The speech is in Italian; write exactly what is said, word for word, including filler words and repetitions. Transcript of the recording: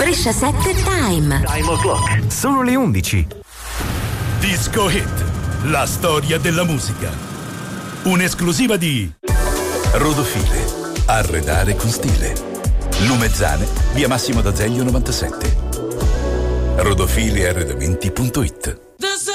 Brescia sette Time. Time of Clock. Sono le undici. Disco Hit, la storia della musica. Un'esclusiva di Rodofile, arredare con stile. Lumezzane, via Massimo d'Azeglio novantasette. rodofile arredamenti punto it.